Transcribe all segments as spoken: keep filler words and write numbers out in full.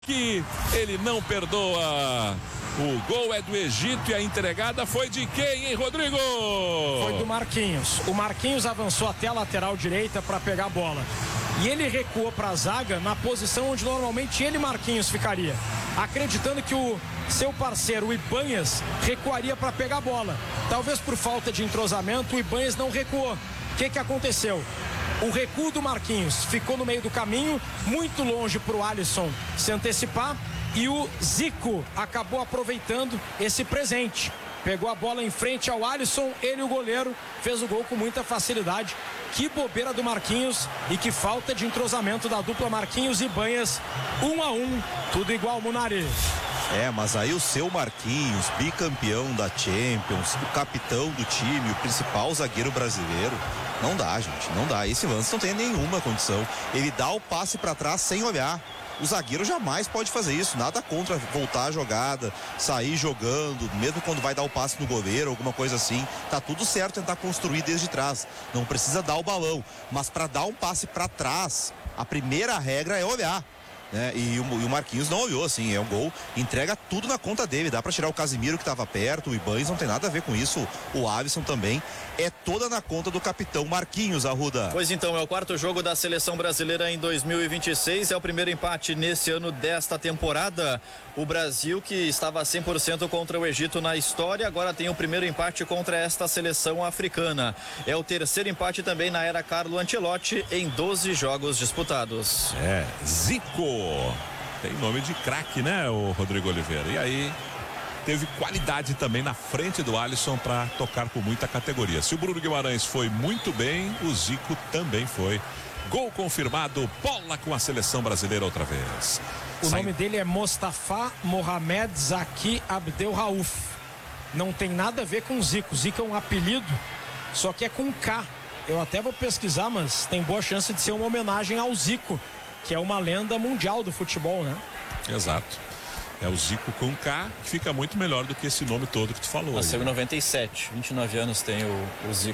que ele não perdoa. O gol é do Egito e a entregada foi de quem, hein, Rodrigo? Foi do Marquinhos. O Marquinhos avançou até a lateral direita para pegar a bola. E ele recuou para a zaga na posição onde normalmente ele, Marquinhos, ficaria, acreditando que o seu parceiro, o Ibanhas, recuaria para pegar a bola. Talvez por falta de entrosamento, o Ibanhas não recuou. O que que aconteceu? O recuo do Marquinhos ficou no meio do caminho, muito longe para o Alisson se antecipar, e o Zico acabou aproveitando esse presente. Pegou a bola em frente ao Alisson, ele, o goleiro, fez o gol com muita facilidade. Que bobeira do Marquinhos e que falta de entrosamento da dupla Marquinhos e Ibanhas. Um a um, tudo igual, Munari. É, mas aí o seu Marquinhos, bicampeão da Champions, o capitão do time, o principal zagueiro brasileiro, não dá, gente, não dá. Esse lance não tem nenhuma condição. Ele dá o passe para trás sem olhar. O zagueiro jamais pode fazer isso, nada contra voltar a jogada, sair jogando, mesmo quando vai dar o passe no goleiro, alguma coisa assim. Tá tudo certo tentar construir desde trás, não precisa dar o balão, mas para dar um passe para trás, a primeira regra é olhar. Né? E, o, e o Marquinhos não olhou, assim, é um gol, entrega tudo na conta dele, dá pra tirar o Casimiro que tava perto, o Ibanez não tem nada a ver com isso, o Alisson também, é toda na conta do capitão Marquinhos, Arruda. Pois então, é o quarto jogo da seleção brasileira em dois mil e vinte e seis, é o primeiro empate nesse ano desta temporada. O Brasil, que estava cem por cento contra o Egito na história, agora tem o primeiro empate contra esta seleção africana. É o terceiro empate também na era Carlo Ancelotti em doze jogos disputados. É, Zico. Tem nome de craque, né, o Rodrigo Oliveira? E aí, teve qualidade também na frente do Alisson para tocar com muita categoria. Se o Bruno Guimarães foi muito bem, o Zico também foi. Gol confirmado, bola com a seleção brasileira outra vez. O Sai... nome dele é Mostafa Mohamed Zaki Abdel Rauf. Não tem nada a ver com Zico. Zico é um apelido, só que é com K. Eu até vou pesquisar, mas tem boa chance de ser uma homenagem ao Zico, que é uma lenda mundial do futebol, né? Exato. É o Zico com K, que fica muito melhor do que esse nome todo que tu falou. Nasceu em noventa e sete, vinte e nove anos tem o, o Zico.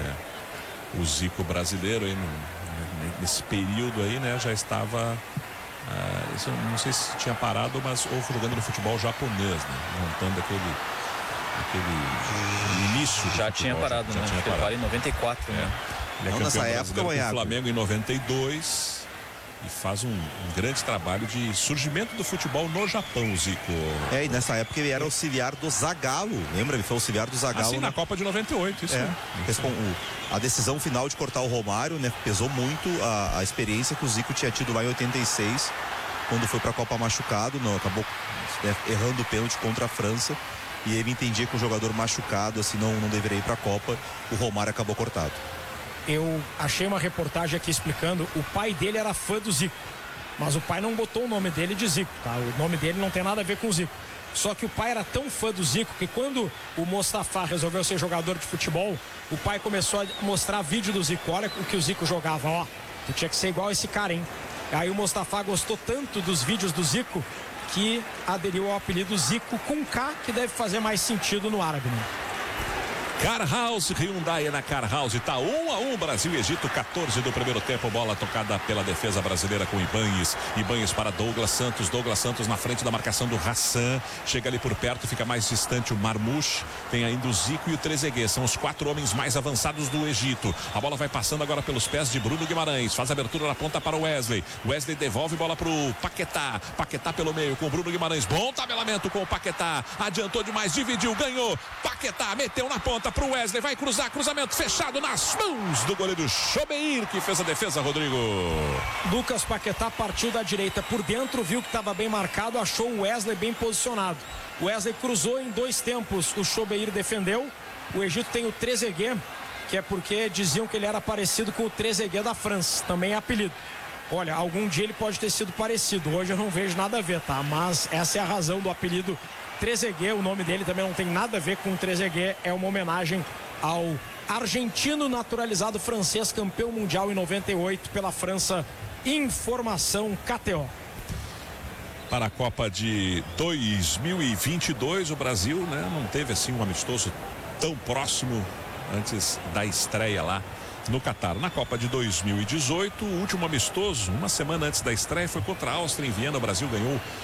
É. O Zico brasileiro aí, no, nesse período aí, né, já estava... Uh, isso, não sei se tinha parado, mas ou jogando no futebol japonês, né? Montando aquele... aquele início. Já futebol, tinha parado, já, né? Já tinha parado. Ele parou em noventa e quatro, é. né? Ele é não, campeão nessa época, com o Flamengo em noventa e dois e faz um, um grande trabalho de surgimento do futebol no Japão, Zico. É, e nessa época ele era auxiliar do Zagallo, lembra? Ele foi auxiliar do Zagallo. Assim, na, na Copa de noventa e oito, isso. É, né? isso. O, a decisão final de cortar o Romário, né? Pesou muito a, a experiência que o Zico tinha tido lá em oitenta e seis, quando foi pra Copa machucado, não, acabou né, errando o pênalti contra a França. E ele entendia que um jogador machucado assim não, não deveria ir para a Copa. O Romário acabou cortado. Eu achei uma reportagem aqui explicando, o pai dele era fã do Zico, mas o pai não botou o nome dele de Zico, tá? O nome dele não tem nada a ver com o Zico. Só que o pai era tão fã do Zico que quando o Mostafa resolveu ser jogador de futebol, o pai começou a mostrar vídeo do Zico. Olha o que o Zico jogava, ó. Tu tinha que ser igual esse cara, hein? Aí o Mostafa gostou tanto dos vídeos do Zico que aderiu ao apelido Zico com K, que deve fazer mais sentido no árabe, né? Car House, Hyundai é na Car House, tá um a um, Brasil e Egito, quatorze do primeiro tempo, bola tocada pela defesa brasileira com Ibanez, Ibanez para Douglas Santos, Douglas Santos na frente da marcação do Hassan, chega ali por perto, fica mais distante o Marmouche, tem ainda o Zico e o Trezeguet, são os quatro homens mais avançados do Egito, a bola vai passando agora pelos pés de Bruno Guimarães, faz a abertura na ponta para o Wesley, Wesley devolve bola pro Paquetá, Paquetá pelo meio com o Bruno Guimarães, bom tabelamento com o Paquetá, adiantou demais, dividiu, ganhou, Paquetá meteu na ponta pro Wesley, vai cruzar, cruzamento fechado nas mãos do goleiro Chobeir, que fez a defesa, Rodrigo. Lucas Paquetá partiu da direita por dentro, viu que estava bem marcado, achou o Wesley bem posicionado. O Wesley cruzou em dois tempos, o Chobeir defendeu. O Egito tem o Trezeguet, que é porque diziam que ele era parecido com o Trezeguet da França, também é apelido. Olha, algum dia ele pode ter sido parecido, hoje eu não vejo nada a ver, tá? Mas essa é a razão do apelido Trezeguet, o nome dele também não tem nada a ver com o Trezeguet, é uma homenagem ao argentino naturalizado francês, campeão mundial em noventa e oito pela França. Informação K T O. Para a Copa de dois mil e vinte e dois, o Brasil, né, não teve assim um amistoso tão próximo antes da estreia lá. no Catar. Na Copa de dois mil e dezoito, o último amistoso, uma semana antes da estreia, foi contra a Áustria em Viena. O Brasil ganhou